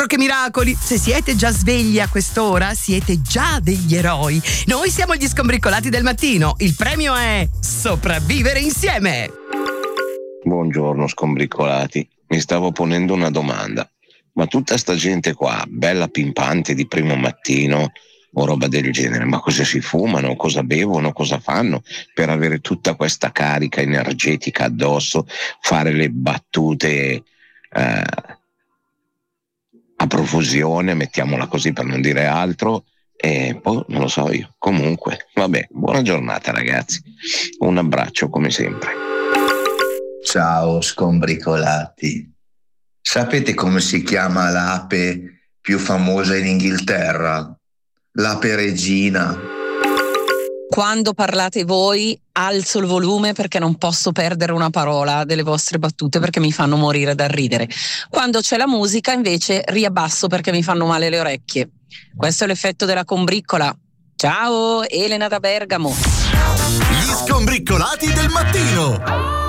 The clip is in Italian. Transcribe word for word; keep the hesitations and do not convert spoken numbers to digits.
che miracoli! Se siete già svegli a quest'ora, siete già degli eroi. Noi siamo gli Scombriccolati del mattino. Il premio è sopravvivere insieme. Buongiorno Scombriccolati. Mi stavo ponendo una domanda. Ma tutta sta gente qua, bella pimpante di primo mattino o roba del genere, ma cosa si fumano, cosa bevono, cosa fanno per avere tutta questa carica energetica addosso, fare le battute eh, a profusione, mettiamola così per non dire altro, e poi non lo so io. Comunque, vabbè, buona giornata ragazzi, un abbraccio come sempre. Ciao Scombricolati. Sapete come si chiama l'ape più famosa in Inghilterra? L'ape regina. Quando parlate voi alzo il volume perché non posso perdere una parola delle vostre battute perché mi fanno morire dal ridere. Quando c'è la musica invece riabbasso perché mi fanno male le orecchie. Questo è l'effetto della combriccola. Ciao, Elena da Bergamo. Gli Scombriccolati del mattino.